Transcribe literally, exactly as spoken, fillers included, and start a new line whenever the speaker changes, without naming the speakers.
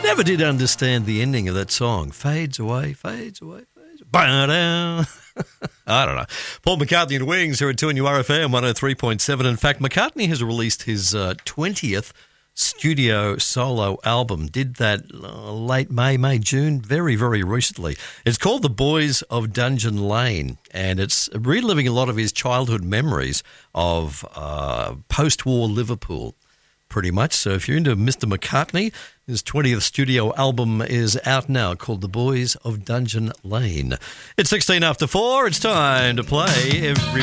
Never did understand the ending of that song. Fades away, fades away, fades away. Ba-da. I don't know. Paul McCartney and Wings here at two N U R F M one oh three point seven. In fact, McCartney has released his uh, twentieth studio solo album. Did that uh, late May, May, June, very, very recently. It's called The Boys of Dungeon Lane, and it's reliving a lot of his childhood memories of uh, post-war Liverpool, pretty much. So if you're into Mister McCartney, his twentieth studio album is out now called The Boys of Dungeon Lane. It's sixteen after four. It's time to play Everybody